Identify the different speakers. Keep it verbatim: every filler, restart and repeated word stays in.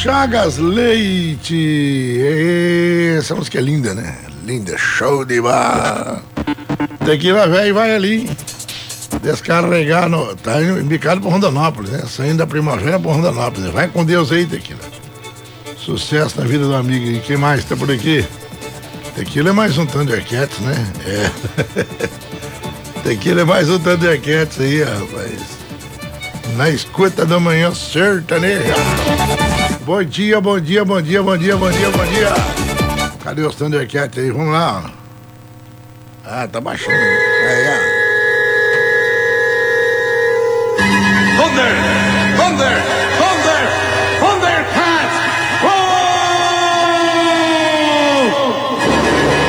Speaker 1: Chagas Leite. Essa música é linda, né? Linda, show de bola. Tequila velho vai ali descarregar no. Tá embicado por Rondonópolis, né? Saindo da Primavera por Rondonópolis. Vai com Deus aí, Tequila. Sucesso na vida do amigo. E quem mais tá por aqui? Tequila é mais um Thundercats, né? É. Tequila é mais um Thundercats aí, rapaz. Na escuta da manhã sertaneja. Bom dia, bom dia, bom dia, bom dia, bom dia, bom dia. Cadê os Thundercats aí? Vamos lá. Ah, tá baixando. Aí, ó.
Speaker 2: Thunder! Thunder!